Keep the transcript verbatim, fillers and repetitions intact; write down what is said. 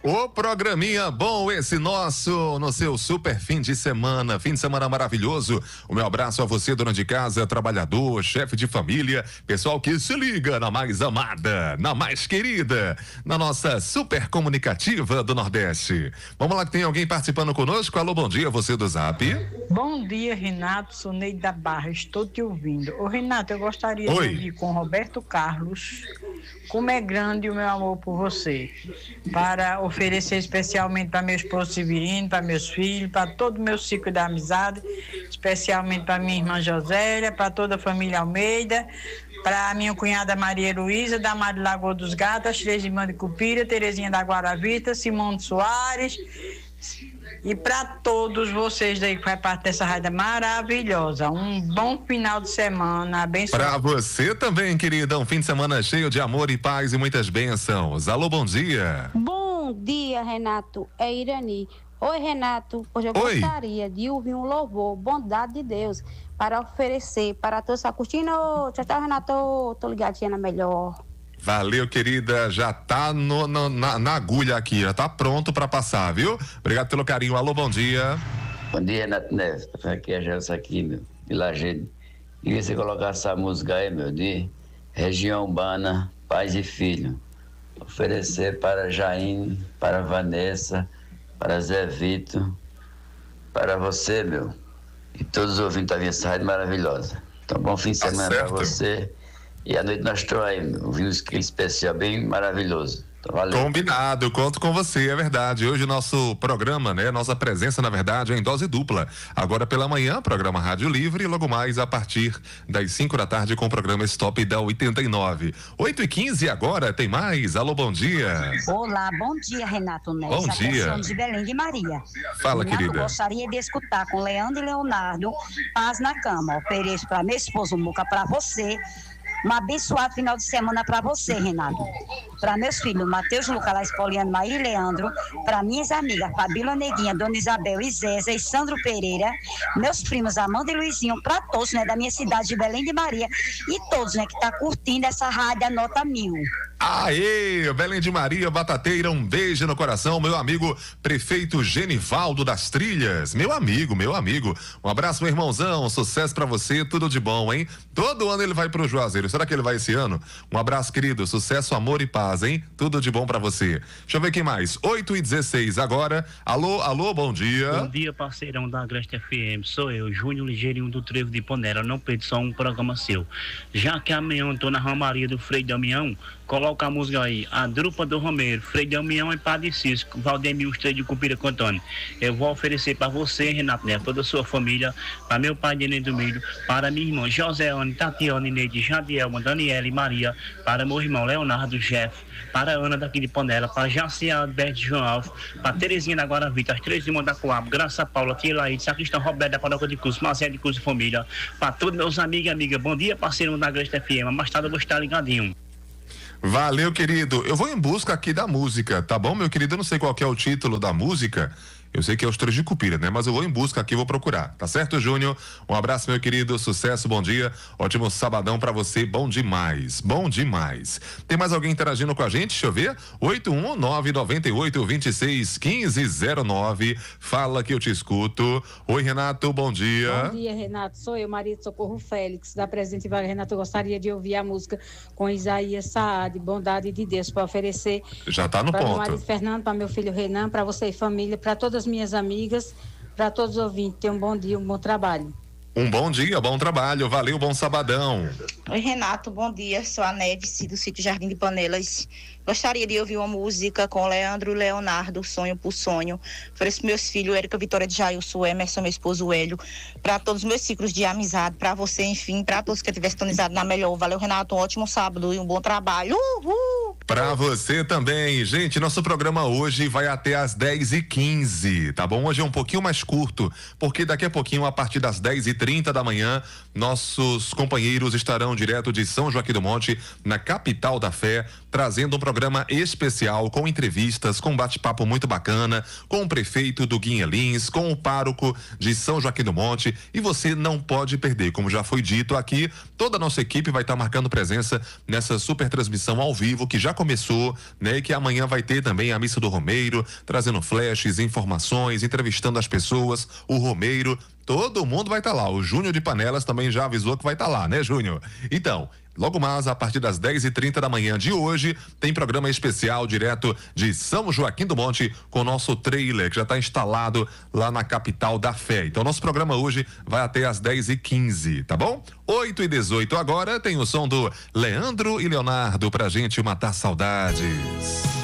O programinha bom esse nosso, no seu super fim de semana, fim de semana maravilhoso. O meu abraço a você, dona de casa, trabalhador, chefe de família, pessoal que se liga na mais amada, na mais querida, na nossa super comunicativa do Nordeste. Vamos lá que tem alguém participando conosco. Alô, bom dia, você do Zap. Bom dia, Renato, sou Neide da Barra, estou te ouvindo. Ô Renato, eu gostaria Oi. de ouvir com Roberto Carlos Como é Grande o Meu Amor por Você, para oferecer especialmente para meu esposo Severino, para meus filhos, para todo o meu ciclo da amizade, especialmente para minha irmã Josélia, para toda a família Almeida, para minha cunhada Maria Heloísa, da Maria Lagoa dos Gatos, Três Irmãs de Cupira, Terezinha da Guaravita, Simone Soares, e para todos vocês daí que faz parte dessa rádio maravilhosa. Um bom final de semana, abençoado. Para você também, querida, um fim de semana cheio de amor e paz e muitas bênçãos. Alô, bom dia. Bom dia, Renato. É Irani. Oi, Renato. Hoje eu Oi. gostaria de ouvir um louvor, Bondade de Deus, para oferecer para todos que estão curtindo. Tchau, tchau, Renato. Tô ligadinha na melhor. Valeu, querida, já tá no, no, na, na agulha aqui, já tá pronto pra passar, viu? Obrigado pelo carinho, alô, bom dia. Bom dia, Renato Neves, aqui é a Gelson aqui, meu, de Lajeado. Queria você colocar essa música aí, meu, de Região Urbana, Pais e Filho. Oferecer para Jaine, para Vanessa, para Zé Vito, para você, meu, e todos os ouvintes da minha rádio maravilhosa. Então, bom fim de Tá semana certo. para você. E à noite nós estamos aí, ouvindo um skill especial bem maravilhoso. Então, valeu. Combinado, eu conto com você, é verdade. Hoje o nosso programa, né? Nossa presença, na verdade, é em dose dupla. Agora pela manhã, programa Rádio Livre, e logo mais a partir das cinco da tarde com o programa Stop da oitenta e nove. oito e quinze agora, tem mais. Alô, bom dia. Olá, bom dia, Renato Neves. Bom Aqui é dia. Sônia de Belém de Maria. Fala, Renato, querida. gostaria de escutar com Leandro e Leonardo Paz na Cama. Ofereço para meu esposo Muca, para você. Um abençoado final de semana para você, Renato. Para meus filhos, Matheus, Lucas, Laís, Poliano, Maíra e Leandro. Para minhas amigas, Fabíola Neguinha, Dona Isabel, Isésia e Sandro Pereira. Meus primos, Amanda e Luizinho. Para todos, né, da minha cidade de Belém de Maria. E todos, né, que tá curtindo essa rádio Nota Mil. Aê, Belém de Maria, Batateira, um beijo no coração, meu amigo prefeito Genivaldo das Trilhas, meu amigo, meu amigo, um abraço, meu irmãozão, sucesso pra você, tudo de bom, hein? Todo ano ele vai pro Juazeiro, será que ele vai esse ano? Um abraço, querido, sucesso, amor e paz, hein? Tudo de bom pra você. Deixa eu ver quem mais, oito e dezesseis agora, alô, alô, bom dia. Bom dia, parceirão da Agreste F M, sou eu, Júnior Ligeirinho do Trevo de Ponera, não perdi só um programa seu. Já que amanhã eu tô na Romaria do Frei Damião, coloca a música aí, a Drupa do Romero, Frei Damião e Padre Cisco, Valdemir, os três de Cupira com Antônio. Eu vou oferecer para você, Renato Neto, toda a sua família, para meu pai, Denê do Milho, para minha irmã Joséane, Tatiana, Neide, Jadielma, Daniela e Maria, para meu irmão Leonardo, Jeff, para a Ana daqui de Ponela, para Jacia Alberto João Alves, para Terezinha da Guaravita, as três irmãs da Coab, Graça Paula, Tia Laíde, Sacristão Roberto da Paróquia de Cruz, Marcelo de Cruz e Família, para todos meus amigos e amigas. Bom dia, parceiro da Agreste F M, mais tarde eu vou estar ligadinho. Valeu, querido. Eu vou em busca aqui da música, tá bom, meu querido? Eu não sei qual que é o título da música. Eu sei que é os Três de Cupira, né? Mas eu vou em busca aqui, vou procurar. Tá certo, Júnior? Um abraço, meu querido. Sucesso, bom dia. Ótimo sabadão pra você. Bom demais. Bom demais. Tem mais alguém interagindo com a gente? Deixa eu ver. oito um nove nove oito dois seis um cinco zero nove. Fala que eu te escuto. Oi, Renato. Bom dia. Bom dia, Renato. Sou eu, Maria de Socorro Félix, da Presidente Vargas. Renato, eu gostaria de ouvir a música com Isaías Saad, Bondade de Deus, para oferecer Já tá no para meu ponto. marido Fernando, para meu filho Renan, para você e família, para todas as minhas amigas, para todos os ouvintes. Tenham um bom dia, um bom trabalho. Um bom dia, bom trabalho. Valeu, bom sabadão. Oi, Renato, bom dia. Sou a Neves, do sítio Jardim de Panelas. Gostaria de ouvir uma música com Leandro e Leonardo, Sonho por Sonho. Ofereço meus filhos, Érica Vitória de Jailson, Emerson, meu esposo Hélio, para todos os meus ciclos de amizade, para você, enfim, para todos que estiverem sintonizados na melhor. Valeu, Renato, um ótimo sábado e um bom trabalho. Uhul! Pra você também. Gente, nosso programa hoje vai até às dez e quinze, tá bom? Hoje é um pouquinho mais curto, porque daqui a pouquinho, a partir das dez e trinta da manhã, nossos companheiros estarão direto de São Joaquim do Monte, na capital da fé, trazendo um programa programa especial com entrevistas, com bate-papo muito bacana, com o prefeito do Guinhelins, com o pároco de São Joaquim do Monte, e você não pode perder. Como já foi dito aqui, toda a nossa equipe vai estar marcando presença nessa super transmissão ao vivo que já começou, né? E que amanhã vai ter também a missa do Romeiro, trazendo flashes, informações, entrevistando as pessoas, o Romeiro, todo mundo vai estar lá. O Júnior de Panelas também já avisou que vai estar lá, né, Júnior? Então, logo mais, a partir das dez e trinta da manhã de hoje, tem programa especial direto de São Joaquim do Monte com o nosso trailer que já está instalado lá na capital da fé. Então, nosso programa hoje vai até às dez e quinze, tá bom? oito e dezoito agora tem o som do Leandro e Leonardo pra gente matar saudades.